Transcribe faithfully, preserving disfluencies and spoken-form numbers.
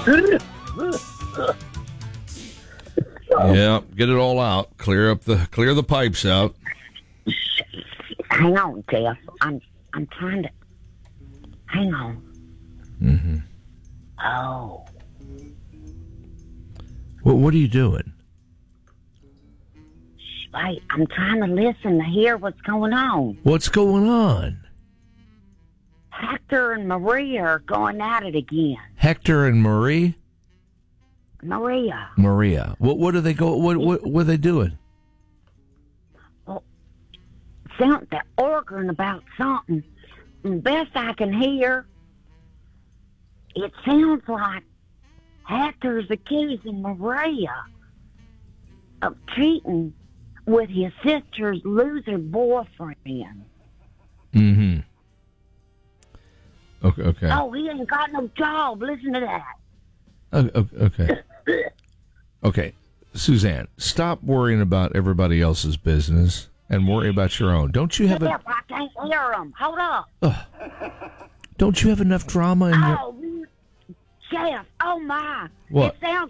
Yeah, get it all out. Clear up the clear the pipes out. Hang on, Jeff. I'm I'm trying to. Hang on. Mm-hmm. Oh. What What are you doing? Wait, I'm trying to listen to hear what's going on. What's going on? Hector and Maria are going at it again. Hector and Marie. Maria. Maria. What What are they go? What What What are they doing? Well, sound they're arguing about something. And best I can hear, it sounds like Hector's accusing Maria of cheating with his sister's loser boyfriend. Mm-hmm. Okay. Okay. Oh, he ain't got no job. Listen to that. Okay. Okay. Okay. Suzanne, stop worrying about everybody else's business and worry about your own. Don't you have a? I can't hear him. Hold up. Uh, don't you have enough drama in your? Oh, Jeff. Oh my. What? It sounds